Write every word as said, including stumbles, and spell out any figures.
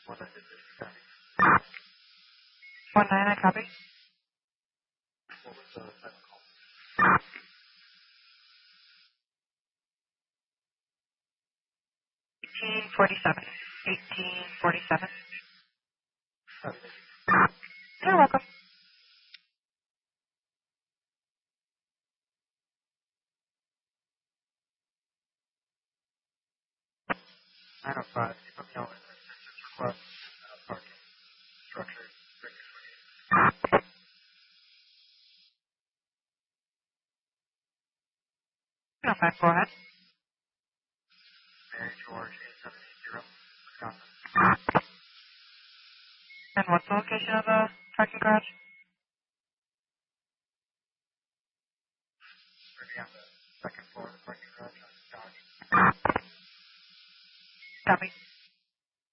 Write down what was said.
One nine, I copy. Eighteen forty-seven. Eighteen forty-seven. You're welcome. nine oh five. Request parking structure. nine oh five, go ahead. Mary George eight seven eight zero, Wisconsin. And what's the location of the parking garage? Maybe on the second floor of the parking garage. Copy.